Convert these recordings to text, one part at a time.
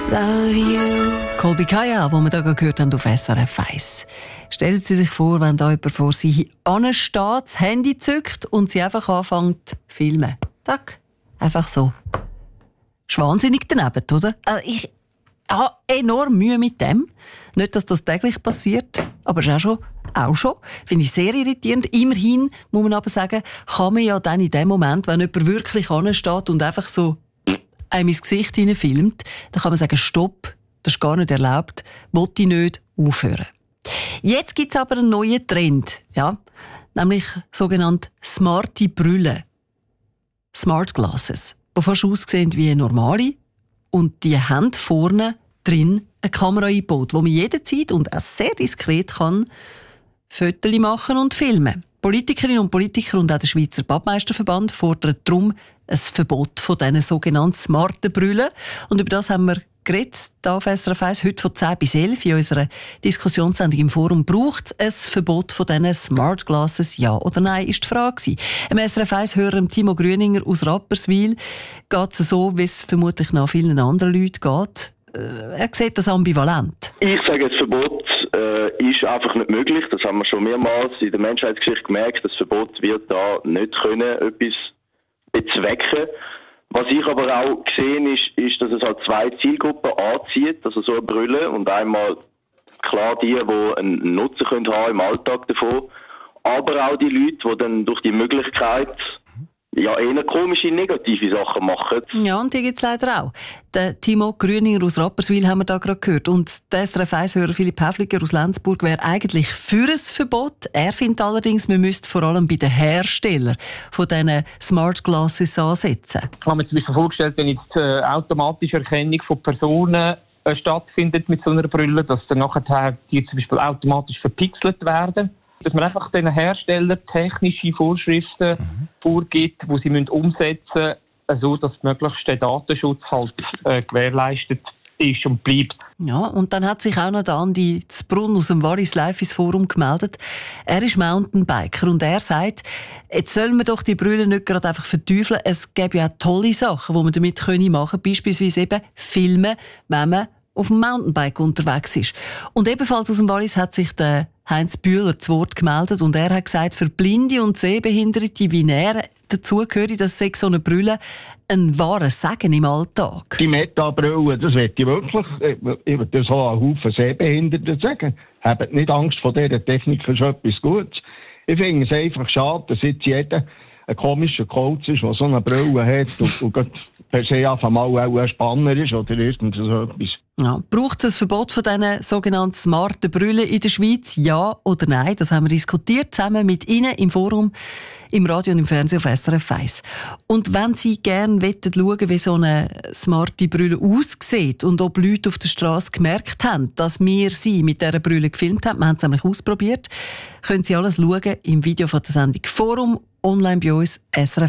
love you. Colby Kaya, wo wir da gehört haben auf SRF 1. Stellen Sie sich vor, wenn da jemand vor Sie ansteht, das Handy zückt und sie einfach anfängt zu filmen. Tack. Einfach so. Ist wahnsinnig daneben, oder? Also ich habe enorm Mühe mit dem. Nicht, dass das täglich passiert, aber es ist auch schon. Finde ich sehr irritierend. Immerhin, muss man aber sagen, kann man ja dann in dem Moment, wenn jemand wirklich ansteht und einfach so einem ins Gesicht hineinfilmt, dann kann man sagen, stopp, das ist gar nicht erlaubt, wollte ich nicht, aufhören. Jetzt gibt es aber einen neuen Trend, ja, nämlich sogenannte smarte Brille. Smart Glasses, die fast aussehen wie normale und die haben vorne drin eine Kamera eingebaut, wo man jederzeit und auch sehr diskret kann Fotos machen und filmen. Politikerinnen und Politiker und auch der Schweizer Badmeisterverband fordern darum ein Verbot von diesen sogenannten smarten Brillen. Und über das haben wir geredet, hier auf SRF 1, heute von 10 bis 11 in unserer Diskussionssendung im Forum. Braucht es ein Verbot von diesen Smart Glasses, ja oder nein, ist die Frage. Im SRF 1-Hörer Timo Grüninger aus Rapperswil geht es so, wie es vermutlich nach vielen anderen Leuten geht. Er sieht das ambivalent. Ich sage, das Verbot ist einfach nicht möglich. Das haben wir schon mehrmals in der Menschheitsgeschichte gemerkt. Das Verbot wird da nicht können etwas bezwecken. Was ich aber auch gesehen ist, dass es halt zwei Zielgruppen anzieht, also so eine Brille und einmal klar die einen Nutzen haben im Alltag davon, aber auch die Leute, die dann durch die Möglichkeit ja eher komische, negative Sachen machen. Ja, und die gibt es leider auch. Der Timo Grüninger aus Rapperswil haben wir da gerade gehört. Und der SRF 1-Hörer Philipp Häfliger aus Lenzburg wäre eigentlich für ein Verbot. Er findet allerdings, man müsste vor allem bei den Herstellern von diesen Smart Glasses ansetzen. Ich habe mir zum Beispiel vorgestellt, wenn jetzt automatische Erkennung von Personen stattfindet mit so einer Brille, dass dann nachher die zum Beispiel automatisch verpixelt werden. Dass man einfach den Herstellern technische Vorschriften vorgibt, die sie umsetzen müssen, so dass möglichst der Datenschutz halt gewährleistet ist und bleibt. Ja, und dann hat sich auch noch der Andi Zbrunn aus dem Wallis Live ins Forum gemeldet. Er ist Mountainbiker und er sagt, jetzt sollen wir doch die Brille nicht gerade einfach verteufeln. Es gäbe ja auch tolle Sachen, die man damit machen können. Beispielsweise eben filmen, wenn man auf dem Mountainbike unterwegs ist. Und ebenfalls aus dem Wallis hat sich der Heinz Bühler zu Wort gemeldet und er hat gesagt, für Blinde und Sehbehinderte wie er dazugehöre, dass so eine Brille ein wahres Segen im Alltag. Die Meta-Brille, das möchte ich wirklich, ich würde das auch einen Haufen Sehbehinderten sagen. Habt nicht Angst vor dieser Technik, für etwas Gutes. Ich finde es einfach schade, dass jetzt jeder ein komischer Coach ist, der so eine Brille hat und per se einfach mal auch ein Spanner ist oder irgend so etwas. Ja, braucht es ein Verbot von diesen sogenannten smarten Brillen in der Schweiz? Ja oder nein? Das haben wir diskutiert, zusammen mit Ihnen im Forum, im Radio und im Fernsehen auf SRF 1. Und wenn Sie gerne schauen, wie so eine smarte Brille aussieht und ob Leute auf der Straße gemerkt haben, dass wir sie mit dieser Brille gefilmt haben, wir haben es nämlich ausprobiert, können Sie alles schauen im Video von der Sendung Forum, online bei uns,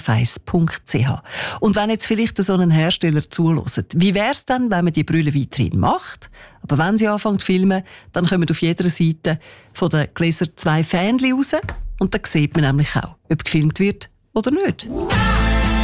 srf1.ch. Und wenn jetzt vielleicht so einen Hersteller zuhört, wie wäre es dann, wenn man die Brille weiterhin macht? Aber wenn sie anfangen zu filmen, dann kommen auf jeder Seite von den Gläsern 2 Fähnchen raus und dann sieht man nämlich auch, ob gefilmt wird oder nicht.